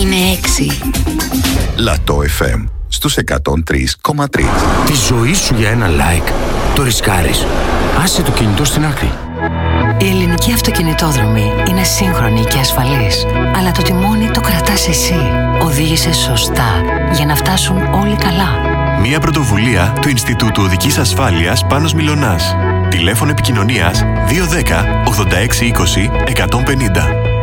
είναι 6. Λατό FM στους 103,3. Τη ζωή σου για ένα like το ρισκάρεις. Άσε το κινητό στην άκρη. Η ελληνική αυτοκινητόδρομη είναι σύγχρονη και ασφαλής, αλλά το τιμόνι το κρατάς εσύ. Οδήγησε σωστά για να φτάσουν όλοι καλά. Μία πρωτοβουλία του Ινστιτούτου Οδικής Ασφάλειας Πάνος Μιλωνάς. Τηλέφωνο επικοινωνίας 210 86 20 150.